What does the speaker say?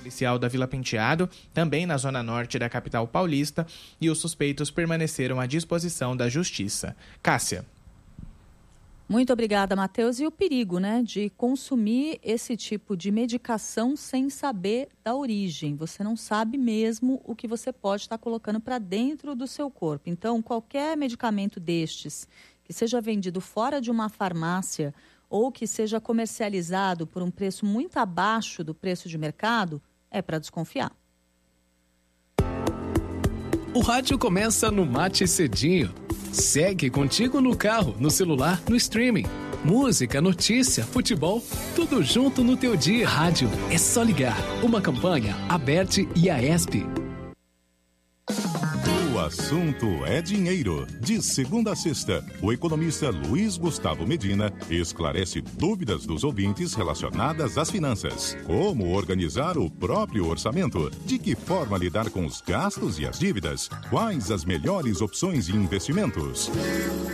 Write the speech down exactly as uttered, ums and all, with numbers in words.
policial da Vila Penteado, também na zona norte da capital paulista, e os suspeitos permaneceram à disposição da Justiça. Cássia. Muito obrigada, Matheus. E o perigo, né, de consumir esse tipo de medicação sem saber da origem. Você não sabe mesmo o que você pode estar colocando para dentro do seu corpo. Então, qualquer medicamento destes que seja vendido fora de uma farmácia ou que seja comercializado por um preço muito abaixo do preço de mercado, é para desconfiar. O rádio começa no Mate Cedinho. Segue contigo no carro, no celular, no streaming. Música, notícia, futebol, tudo junto no teu dia. Rádio é só ligar. Uma campanha, Aberte e Aesp. O assunto é dinheiro. De segunda a sexta, o economista Luiz Gustavo Medina esclarece dúvidas dos ouvintes relacionadas às finanças. Como organizar o próprio orçamento? De que forma lidar com os gastos e as dívidas? Quais as melhores opções de investimentos?